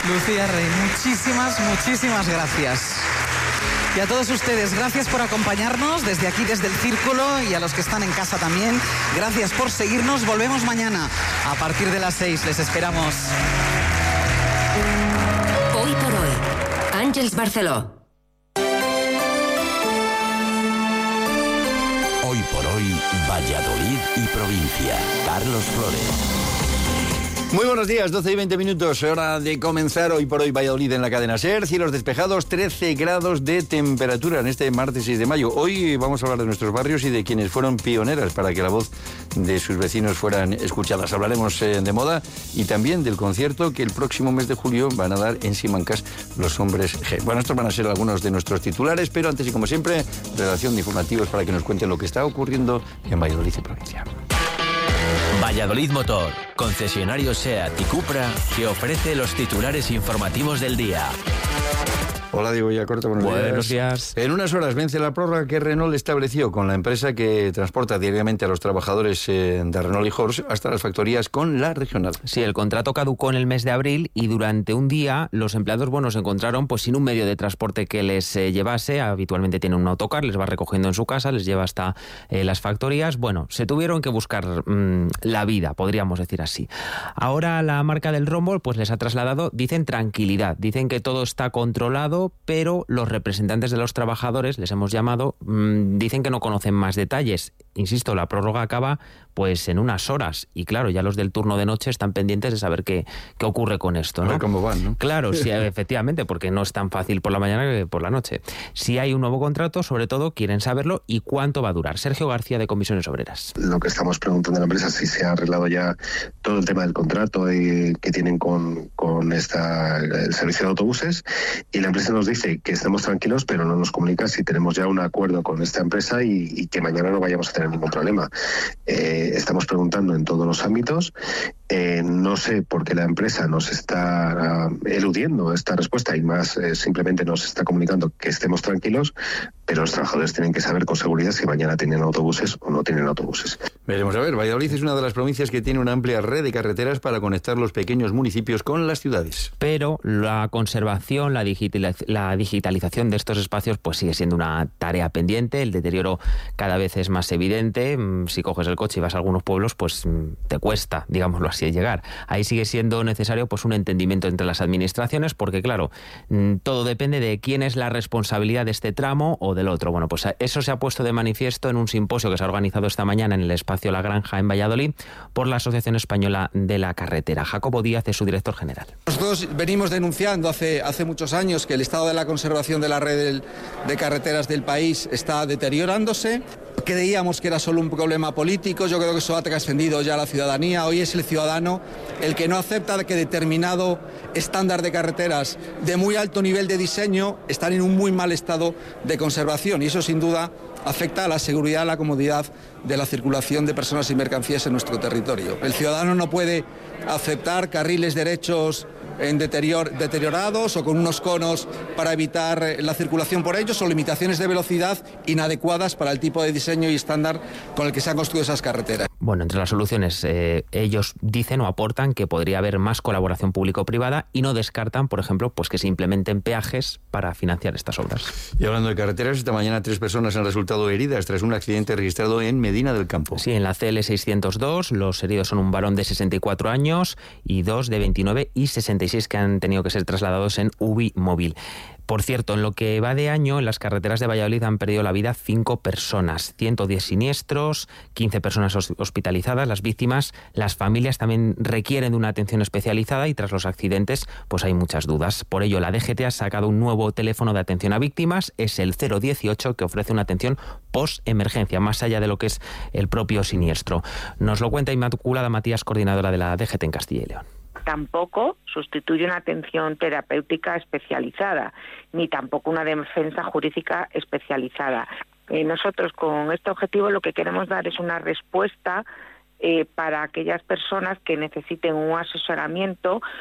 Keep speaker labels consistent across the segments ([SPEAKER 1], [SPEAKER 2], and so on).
[SPEAKER 1] Lucía Rey, muchísimas gracias. Y a todos ustedes, gracias por acompañarnos desde aquí, desde el Círculo, y a los que están en casa también, gracias por seguirnos. Volvemos mañana a partir de las 6. Les esperamos.
[SPEAKER 2] Hoy por hoy, Àngels Barceló.
[SPEAKER 3] Hoy por hoy, Valladolid y provincia. Carlos Flores.
[SPEAKER 4] Muy buenos días, 12 y 20 minutos, hora de comenzar Hoy por Hoy Valladolid en la cadena SER. Cielos despejados, 13 grados de temperatura en este martes 6 de mayo. Hoy vamos a hablar de nuestros barrios y de quienes fueron pioneras para que la voz de sus vecinos fueran escuchadas. Hablaremos de moda y también del concierto que el próximo mes de julio van a dar en Simancas los Hombres G. Bueno, estos van a ser algunos de nuestros titulares, pero antes y como siempre, redacción de informativos para que nos cuenten lo que está ocurriendo en Valladolid y provincia.
[SPEAKER 5] Valladolid Motor, concesionario SEAT y Cupra, que ofrece los titulares informativos del día.
[SPEAKER 4] Hola, Diego Yacorta, buenos días. En unas horas vence la prórroga que Renault estableció con la empresa que transporta diariamente a los trabajadores de Renault y Horse hasta las factorías con la regional.
[SPEAKER 6] Sí, el contrato caducó en el mes de abril y durante un día los empleados se encontraron sin un medio de transporte que les llevase. Habitualmente tienen un autocar, les va recogiendo en su casa, les lleva hasta las factorías. Bueno, se tuvieron que buscar la vida, podríamos decir así. Ahora la marca del rombo les ha trasladado, dicen, tranquilidad. Dicen que todo está controlado, pero los representantes de los trabajadores, les hemos llamado, dicen que no conocen más detalles. Insisto, la prórroga acaba en unas horas y claro, ya los del turno de noche están pendientes de saber qué ocurre con esto, ¿no?
[SPEAKER 4] A ver cómo van, ¿no?
[SPEAKER 6] Claro, sí, efectivamente, porque no es tan fácil por la mañana que por la noche. Si hay un nuevo contrato, sobre todo, quieren saberlo y cuánto va a durar. Sergio García, de Comisiones Obreras.
[SPEAKER 7] Lo que estamos preguntando a la empresa es si se ha arreglado ya todo el tema del contrato que tienen con el servicio de autobuses, y la empresa nos dice que estemos tranquilos, pero no nos comunica si tenemos ya un acuerdo con esta empresa y que mañana no vayamos a tener ningún problema. Estamos preguntando en todos los ámbitos. No sé por qué la empresa nos está eludiendo esta respuesta y más simplemente nos está comunicando que estemos tranquilos, pero los trabajadores tienen que saber con seguridad si mañana tienen autobuses o no tienen autobuses.
[SPEAKER 4] Veremos a ver. Valladolid es una de las provincias que tiene una amplia red de carreteras para conectar los pequeños municipios con las ciudades.
[SPEAKER 6] Pero la conservación, la digitalización de estos espacios sigue siendo una tarea pendiente. El deterioro cada vez es más evidente. Si coges el coche y vas a algunos pueblos, te cuesta, digámoslo así, llegar. Ahí sigue siendo necesario un entendimiento entre las administraciones, porque claro, todo depende de quién es la responsabilidad de este tramo o del otro. Bueno, eso se ha puesto de manifiesto en un simposio que se ha organizado esta mañana en el espacio La Granja en Valladolid por la Asociación Española de la Carretera. Jacobo Díaz es su director general.
[SPEAKER 8] Nosotros venimos denunciando hace muchos años que el estado de la conservación de la red de carreteras del país está deteriorándose. Creíamos que era solo un problema político, yo creo que eso ha trascendido ya a la ciudadanía. Hoy es el ciudadano el que no acepta que determinado estándar de carreteras de muy alto nivel de diseño están en un muy mal estado de conservación, y eso sin duda afecta a la seguridad, a la comodidad de la circulación de personas y mercancías en nuestro territorio. El ciudadano no puede aceptar carriles derechos deteriorados o con unos conos para evitar la circulación por ellos, o limitaciones de velocidad inadecuadas para el tipo de diseño y estándar con el que se han construido esas carreteras.
[SPEAKER 6] Bueno, entre las soluciones, ellos dicen o aportan que podría haber más colaboración público-privada y no descartan, por ejemplo, que se implementen peajes para financiar estas obras.
[SPEAKER 4] Y hablando de carreteras, esta mañana 3 personas han resultado heridas tras un accidente registrado en Medina del Campo.
[SPEAKER 6] Sí, en la CL 602, los heridos son un varón de 64 años y 2 de 29 y 66 que han tenido que ser trasladados en UBI móvil. Por cierto, en lo que va de año, en las carreteras de Valladolid han perdido la vida 5 personas, 110 siniestros, 15 personas hospitalizadas. Las víctimas, las familias también requieren de una atención especializada y tras los accidentes hay muchas dudas. Por ello, la DGT ha sacado un nuevo teléfono de atención a víctimas, es el 018, que ofrece una atención post-emergencia, más allá de lo que es el propio siniestro. Nos lo cuenta Inmaculada Matías, coordinadora de la DGT en Castilla y León.
[SPEAKER 9] Tampoco sustituye una atención terapéutica especializada, ni tampoco una defensa jurídica especializada. Nosotros con este objetivo lo que queremos dar es una respuesta para aquellas personas que necesiten un asesoramiento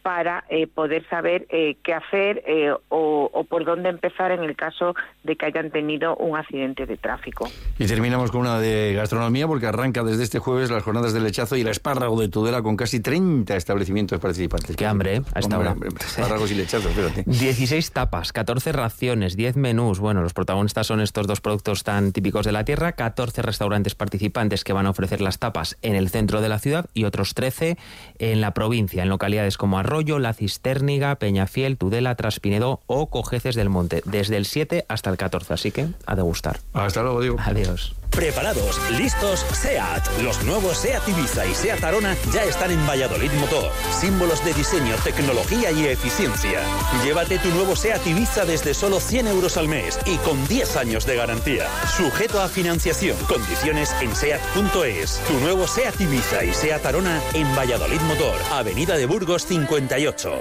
[SPEAKER 9] para poder saber qué hacer o por dónde empezar en el caso de que hayan tenido un accidente de tráfico.
[SPEAKER 4] Y terminamos con una de gastronomía, porque arranca desde este jueves las jornadas del lechazo y el espárrago de Tudela con casi 30 establecimientos participantes.
[SPEAKER 6] Qué hambre, ¿eh? A esta hora.
[SPEAKER 4] Espárragos y lechazos, espérate.
[SPEAKER 6] 16 tapas, 14 raciones, 10 menús. Bueno, los protagonistas son estos dos productos tan típicos de la tierra. 14 restaurantes participantes que van a ofrecer las tapas en el centro de la ciudad y otros 13 en la provincia, en localidades como Arroyo, La Cistérniga, Peñafiel, Tudela, Traspinedo o Cojeces del Monte, desde el 7 hasta el 14, así que a degustar.
[SPEAKER 4] Hasta luego, Diego.
[SPEAKER 6] Adiós.
[SPEAKER 10] Preparados, listos, SEAT. Los nuevos SEAT Ibiza y SEAT Arona ya están en Valladolid Motor. Símbolos de diseño, tecnología y eficiencia. Llévate tu nuevo SEAT Ibiza desde solo 100 euros al mes y con 10 años de garantía. Sujeto a financiación. Condiciones en SEAT.es. Tu nuevo SEAT Ibiza y SEAT Arona en Valladolid Motor. Avenida de Burgos 58.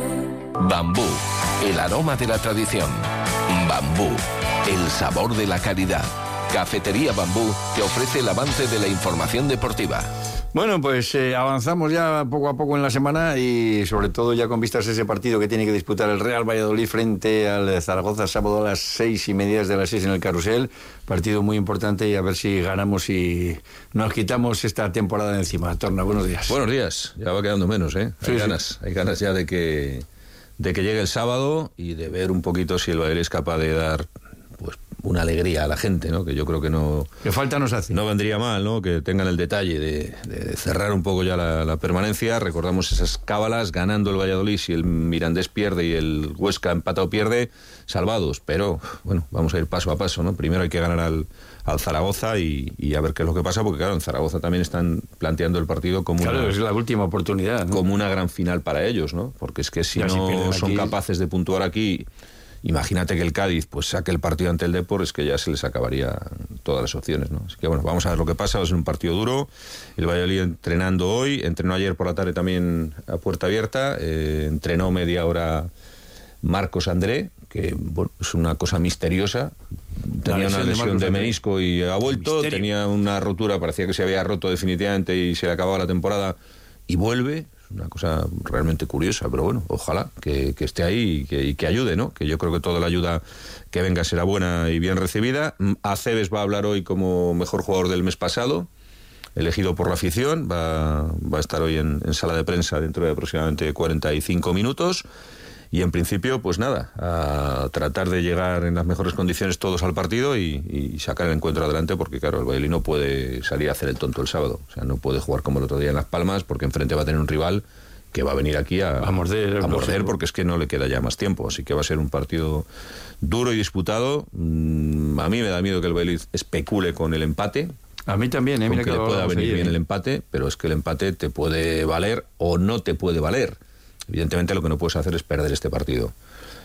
[SPEAKER 11] Bambú, el aroma de la tradición. Bambú, el sabor de la calidad. Cafetería Bambú te ofrece el avance de la información deportiva.
[SPEAKER 4] Bueno, pues avanzamos ya poco a poco en la semana y sobre todo ya con vistas a ese partido que tiene que disputar el Real Valladolid frente al Zaragoza sábado a las 6:30, desde las 6 en el Carrusel. Partido muy importante y a ver si ganamos y nos quitamos esta temporada de encima. Torna, buenos días.
[SPEAKER 12] Buenos días, ya va quedando menos, ¿eh? Hay ganas ya de que llegue el sábado y de ver un poquito si el Valladolid es capaz de dar pues una alegría a la gente, ¿no? Que yo creo que no...
[SPEAKER 4] Que falta nos hace.
[SPEAKER 12] No vendría mal, ¿no? Que tengan el detalle de cerrar un poco ya la permanencia. Recordamos esas cábalas, ganando el Valladolid, si el Mirandés pierde y el Huesca empata o pierde, salvados. Pero, bueno, vamos a ir paso a paso, ¿no? Primero hay que ganar al Zaragoza y a ver qué es lo que pasa, porque claro, en Zaragoza también están planteando el partido como
[SPEAKER 4] es la última oportunidad, ¿no?
[SPEAKER 12] Como una gran final para ellos, ¿no? Porque es que si no son capaces de puntuar aquí... Imagínate que el Cádiz pues saque el partido ante el Depor, es que ya se les acabaría todas las opciones, ¿no? Así que bueno, vamos a ver lo que pasa, va a ser un partido duro. El Valladolid entrenando hoy, entrenó ayer por la tarde también a puerta abierta, entrenó media hora Marcos André, que bueno, es una cosa misteriosa. Tenía una lesión de menisco y ha vuelto, tenía una rotura, parecía que se había roto definitivamente y se le acababa la temporada y vuelve. Una cosa realmente curiosa, pero bueno, ojalá que esté ahí y que ayude, ¿no? Que yo creo que toda la ayuda que venga será buena y bien recibida. Aceves va a hablar hoy como mejor jugador del mes pasado, elegido por la afición, va a estar hoy en sala de prensa dentro de aproximadamente 45 minutos. Y en principio, pues nada, a tratar de llegar en las mejores condiciones todos al partido y sacar el encuentro adelante, porque claro, el Valladolid no puede salir a hacer el tonto el sábado. O sea, no puede jugar como el otro día en Las Palmas, porque enfrente va a tener un rival que va a venir aquí a morder, porque es que no le queda ya más tiempo. Así que va a ser un partido duro y disputado. A mí me da miedo que el Valladolid especule con el empate.
[SPEAKER 4] A mí también,
[SPEAKER 12] mira que le pueda venir bien el empate, pero es que el empate te puede valer o no te puede valer. Evidentemente lo que no puedes hacer es perder este partido.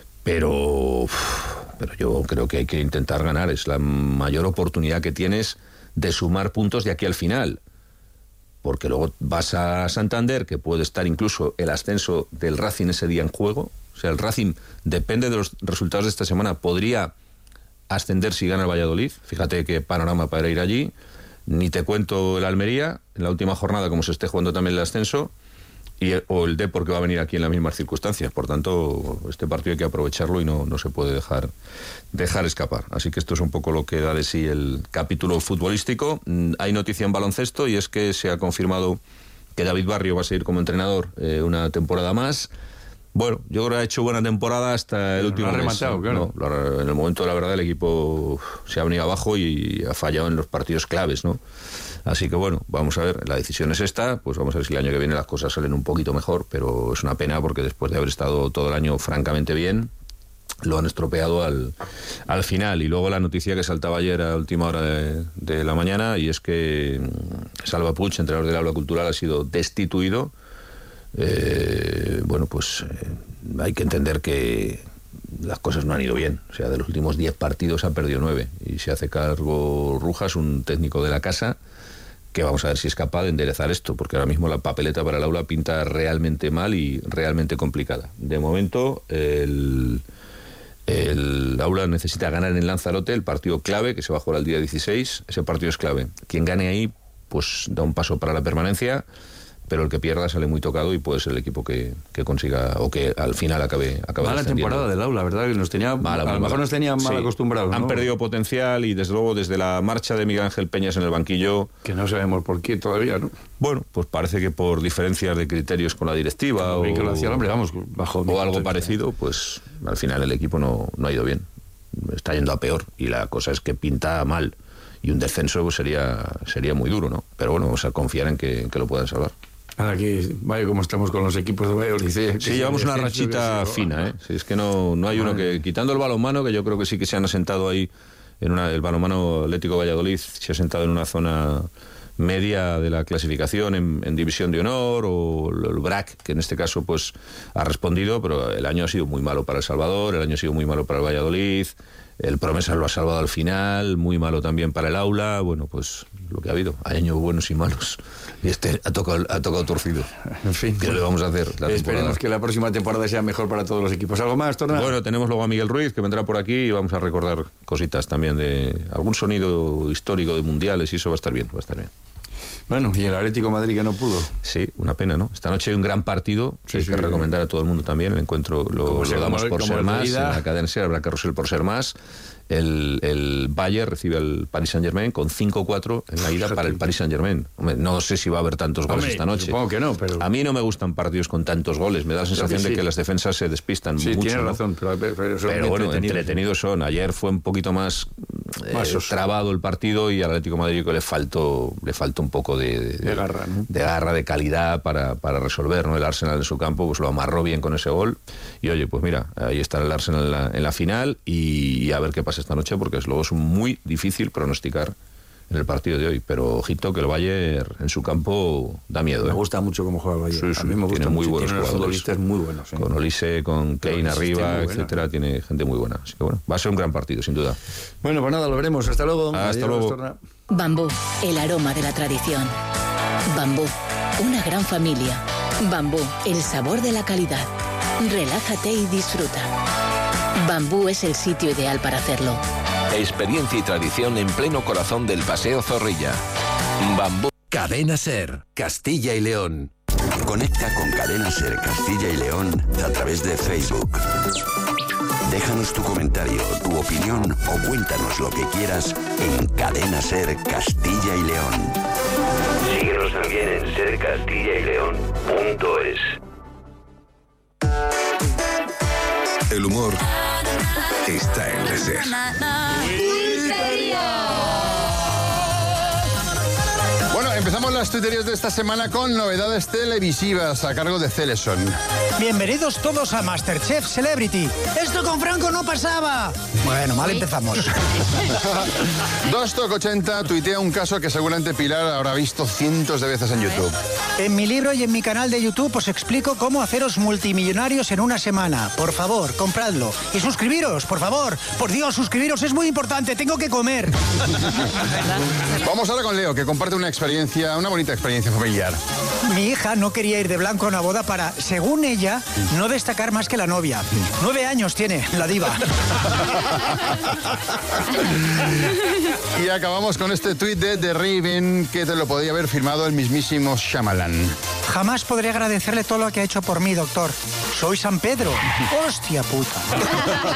[SPEAKER 12] Pero yo creo que hay que intentar ganar. Es la mayor oportunidad que tienes de sumar puntos de aquí al final. Porque luego vas a Santander, que puede estar incluso el ascenso del Racing ese día en juego. O sea, el Racing, depende de los resultados de esta semana, podría ascender si gana el Valladolid. Fíjate qué panorama para ir allí. Ni te cuento el Almería, en la última jornada, como se esté jugando también el ascenso. O el Depor, que va a venir aquí en las mismas circunstancias. Por tanto, este partido hay que aprovecharlo y no se puede dejar escapar. Así que esto es un poco lo que da de sí el capítulo futbolístico. Hay noticia en baloncesto y es que se ha confirmado que David Barrio va a seguir como entrenador una temporada más. Bueno, yo creo que ha hecho buena temporada hasta el último mes.
[SPEAKER 4] Rematado, claro.
[SPEAKER 12] No, en el momento, la verdad, el equipo se ha venido abajo y ha fallado en los partidos claves, ¿no? Así que bueno, vamos a ver, la decisión es esta, pues vamos a ver si el año que viene las cosas salen un poquito mejor, pero es una pena porque después de haber estado todo el año francamente bien, lo han estropeado al final. Y luego la noticia que saltaba ayer a última hora de la mañana, y es que Salva Puig, entrenador del Aula Cultural, ha sido destituido. Hay que entender que las cosas no han ido bien. O sea, de los últimos 10 partidos ha perdido 9 y se hace cargo Rujas, un técnico de la casa, que vamos a ver si es capaz de enderezar esto, porque ahora mismo la papeleta para el Aula pinta realmente mal y realmente complicada. De momento, el Aula necesita ganar en Lanzarote, el partido clave, que se va a jugar el día 16. Ese partido es clave. Quien gane ahí, pues da un paso para la permanencia. pero el que pierda sale muy tocado y puede ser el equipo que consiga o que al final acabe
[SPEAKER 4] mala temporada del Aula, ¿verdad? Que nos tenía, a lo mejor nos tenía mal acostumbrados, ¿no?
[SPEAKER 12] Han perdido potencial y desde luego desde la marcha de Miguel Ángel Peñas en el banquillo,
[SPEAKER 4] que no sabemos por qué todavía, ¿no?
[SPEAKER 12] Bueno, pues parece que por diferencias de criterios con la directiva o algo parecido, pues al final el equipo no ha ido bien, está yendo a peor y la cosa es que pinta mal y un descenso pues sería muy duro, ¿no? Pero bueno, vamos a confiar en que lo puedan salvar.
[SPEAKER 4] Aquí, vaya como estamos con los equipos de Valladolid.
[SPEAKER 12] Sí, llevamos una rachita fina, ¿eh? Sí, es que no hay uno que, quitando el balonmano, que yo creo que sí que se han asentado ahí, el balonmano Atlético Valladolid se ha sentado en una zona media de la clasificación en División de Honor, o el BRAC, que en este caso pues ha respondido, pero el año ha sido muy malo para El Salvador, el año ha sido muy malo para el Valladolid, el Promesas lo ha salvado al final, muy malo también para el Aula, bueno, pues lo que ha habido, hay años buenos y malos, y este ha tocado torcido.
[SPEAKER 4] En fin,
[SPEAKER 12] ¿qué le vamos a hacer?
[SPEAKER 4] Esperemos que la próxima temporada sea mejor para todos los equipos. ¿Algo más, Torna?
[SPEAKER 12] Bueno, tenemos luego a Miguel Ruiz, que vendrá por aquí, y vamos a recordar cositas también de algún sonido histórico de mundiales, y eso va a estar bien,
[SPEAKER 4] Bueno, y el Atlético de Madrid que no pudo.
[SPEAKER 12] Sí, una pena, ¿no? Esta noche hay un gran partido, hay que recomendar a todo el mundo también. El encuentro lo damos por ser más, en la cadena SER habrá carrusel por ser más. El Bayern recibe al Paris Saint-Germain con 5-4 en la ida para el Paris Saint-Germain. Hombre, no sé si va a haber tantos goles esta noche.
[SPEAKER 4] Supongo que no, pero...
[SPEAKER 12] A mí no me gustan partidos con tantos goles. Me da la sensación de que las defensas se despistan mucho.
[SPEAKER 4] Sí, tienes razón.
[SPEAKER 12] Pero bueno, entretenidos son. Ayer fue un poquito más trabado el partido y al Atlético de Madrid que le faltó un poco de
[SPEAKER 4] garra, ¿no?
[SPEAKER 12] De garra, de calidad para resolver, ¿no? El Arsenal en su campo pues lo amarró bien con ese gol. Y oye, pues mira, ahí está el Arsenal en la final y a ver qué pasa esta noche, porque luego es muy difícil pronosticar en el partido de hoy, pero ojito que el Bayern en su campo da miedo.
[SPEAKER 4] Me gusta mucho cómo juega el Bayern.
[SPEAKER 12] Sí,
[SPEAKER 4] a mí me gusta
[SPEAKER 12] tiene muy buenos
[SPEAKER 4] jugadores. Futbolistas muy buenos.
[SPEAKER 12] Con Olise, con Kane arriba, etcétera, tiene gente muy buena. Así que bueno, va a ser un gran partido, sin duda.
[SPEAKER 4] Bueno, pues nada, lo veremos. Hasta luego.
[SPEAKER 12] Hasta luego.
[SPEAKER 2] Bambú, el aroma de la tradición. Bambú, una gran familia. Bambú, el sabor de la calidad. Relájate y disfruta. Bambú es el sitio ideal para hacerlo.
[SPEAKER 11] Experiencia y tradición en pleno corazón del Paseo Zorrilla. Bambú.
[SPEAKER 3] Cadena SER, Castilla y León. Conecta con Cadena SER Castilla y León a través de Facebook. Déjanos tu comentario, tu opinión o cuéntanos lo que quieras en Cadena SER Castilla y León. Síguenos también en sercastillayleón.es.
[SPEAKER 13] El humor está en la SER.
[SPEAKER 14] Bueno, empezamos las tuiterías de esta semana con novedades televisivas a cargo de Celeson.
[SPEAKER 15] Bienvenidos todos a Masterchef Celebrity. ¡Esto con Franco no pasaba! Bueno, mal empezamos.
[SPEAKER 14] Dostoc80 tuitea un caso que seguramente Pilar habrá visto cientos de veces en YouTube.
[SPEAKER 15] En mi libro y en mi canal de YouTube os explico cómo haceros multimillonarios en una semana. Por favor, compradlo. Y suscribiros, por favor. Por Dios, suscribiros, es muy importante. Tengo que comer.
[SPEAKER 14] Vamos ahora con Leo, que comparte una bonita experiencia familiar.
[SPEAKER 15] Mi hija no quería ir de blanco a una boda para, según ella, no destacar más que la novia. 9 años tiene, la diva.
[SPEAKER 14] Y acabamos con este tuit de The Raven, que te lo podría haber firmado el mismísimo Shyamalan.
[SPEAKER 15] Jamás podré agradecerle todo lo que ha hecho por mí, doctor. Soy San Pedro. ¡Hostia puta!